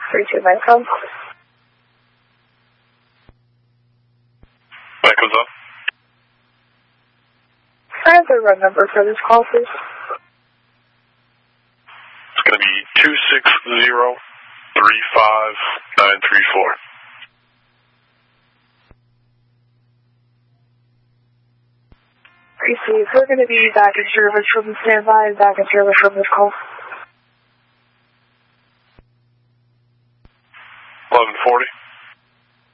3290. Echo's up. I have the run number for this call, please. It's going to be 260-35934. Receive. We're going to be back in service from the standby and back in service from this call. 1140.